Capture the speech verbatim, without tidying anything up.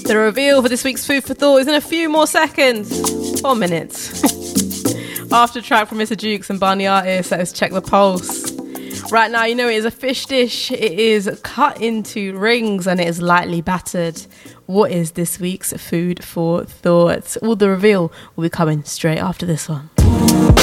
The reveal for this week's Food for Thought is in a few more seconds. Four minutes. After track from Mister Jukes and Barney Artist, let's check the pulse. Right now, you know it is a fish dish. It is cut into rings and it is lightly battered. What is this week's Food for Thought? All the reveal will be coming straight after this one.